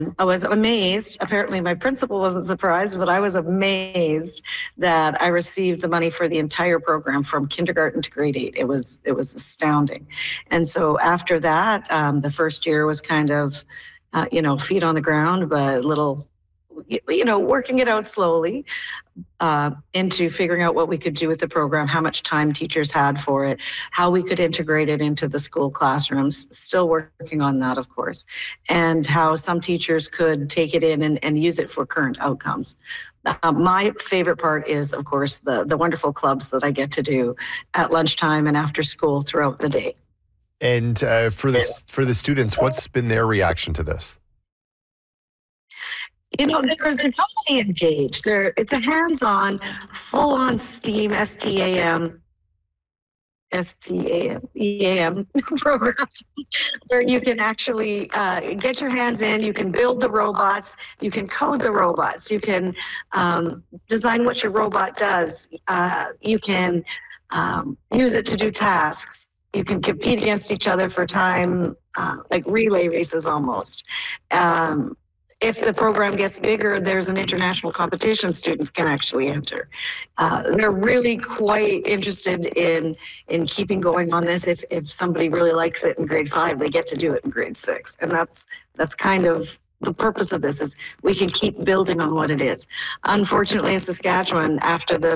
I was amazed. Apparently my principal wasn't surprised, but I was amazed that I received the money for the entire program from kindergarten to grade 8. It was astounding. And so after that, the first year was kind of, feet on the ground, but a little, working it out slowly into figuring out what we could do with the program, how much time teachers had for it, how we could integrate it into the school classrooms, still working on that, of course, and how some teachers could take it in and use it for current outcomes. My favorite part is, of course, the wonderful clubs that I get to do at lunchtime and after school throughout the day. And for the students, what's been their reaction to this? They're totally engaged. It's a hands-on, full-on STEAM, EAM program where you can actually get your hands in, you can build the robots, you can code the robots, you can design what your robot does, you can use it to do tasks. You can compete against each other for time, like relay races almost. If the program gets bigger, there's an international competition students can actually enter. They're really quite interested in keeping going on this. If somebody really likes it in grade 5, they get to do it in grade 6. And that's kind of the purpose of this, is we can keep building on what it is. Unfortunately, in Saskatchewan, after the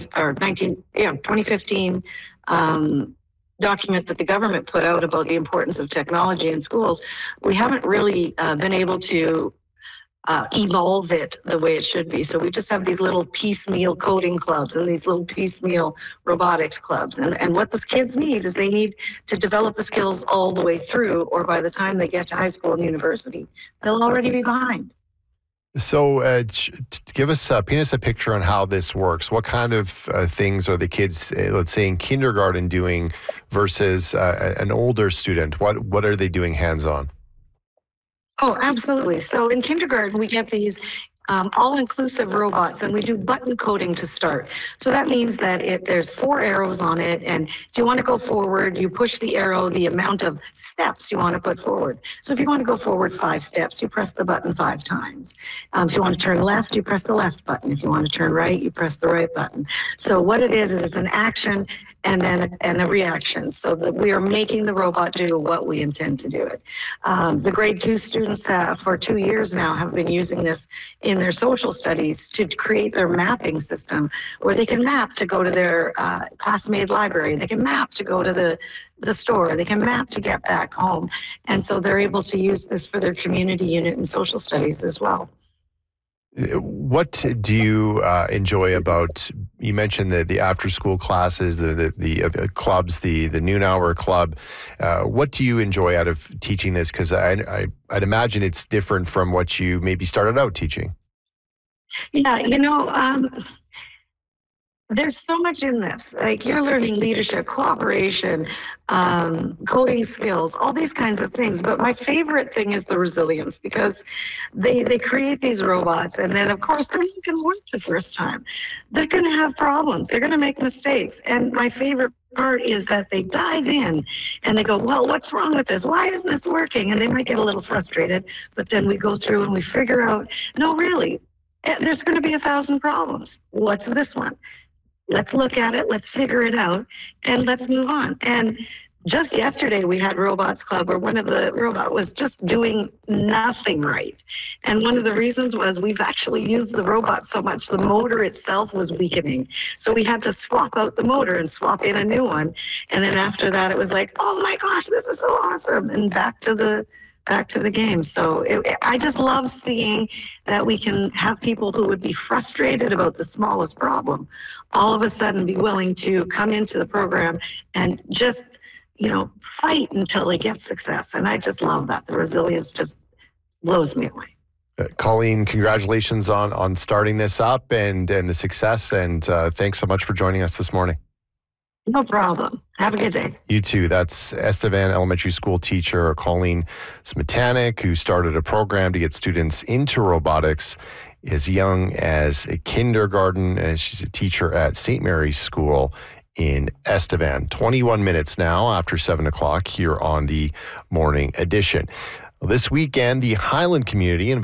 2015 document that the government put out about the importance of technology in schools, we haven't really been able to evolve it the way it should be. So we just have these little piecemeal coding clubs and these little piecemeal robotics clubs. And what the kids need is they need to develop the skills all the way through, or by the time they get to high school and university, they'll already be behind. So paint us a picture on how this works. What kind of things are the kids, let's say in kindergarten, doing versus an older student? What are they doing hands-on? Oh, absolutely. So in kindergarten, we get these all-inclusive robots, and we do button coding to start. So that means that there's 4 arrows on it, and if you want to go forward, you push the arrow the amount of steps you want to put forward. So if you want to go forward 5 steps, you press the button 5 times. If you want to turn left, you press the left button. If you want to turn right, you press the right button. So what it is it's an action and then a reaction, so that we are making the robot do what we intend to do it. The grade 2 students for 2 years now have been using this in their social studies to create their mapping system, where they can map to go to their class-made library, they can map to go to the store, they can map to get back home. And so they're able to use this for their community unit and social studies as well. What do you enjoy about, you mentioned the after-school classes, the clubs, the noon hour club. What do you enjoy out of teaching this? Because I'd imagine it's different from what you maybe started out teaching. Yeah, there's so much in this. Like, you're learning leadership, cooperation, coding skills, all these kinds of things. But my favorite thing is the resilience, because they create these robots, and then of course they're not going to work the first time. They're going to have problems. They're going to make mistakes. And my favorite part is that they dive in and they go, well, what's wrong with this? Why isn't this working? And they might get a little frustrated, but then we go through and we figure out, no, really, there's going to be 1,000 problems. What's this one? Let's look at it, let's figure it out, and let's move on. And just yesterday, we had Robots Club, where one of the robot was just doing nothing right. And one of the reasons was we've actually used the robot so much, the motor itself was weakening. So we had to swap out the motor and swap in a new one. And then after that, it was like, oh my gosh, this is so awesome. And back to the game. So I just love seeing that we can have people who would be frustrated about the smallest problem all of a sudden be willing to come into the program and just, fight until they get success. And I just love that. The resilience just blows me away. Colleen, congratulations on starting this up and the success. And thanks so much for joining us this morning. No problem. Have a good day. You too. That's Estevan Elementary School teacher Colleen Smetanek, who started a program to get students into robotics as young as a kindergarten. And she's a teacher at St. Mary's School in Estevan. 21 minutes now after 7 o'clock here on the Morning Edition. This weekend, the Highland community invited